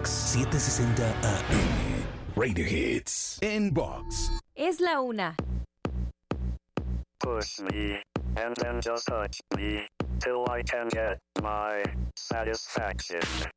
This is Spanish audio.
Box 760 AM. Radio Hits en Box. Es la una. Push me, and then just touch me, till I can get my satisfaction.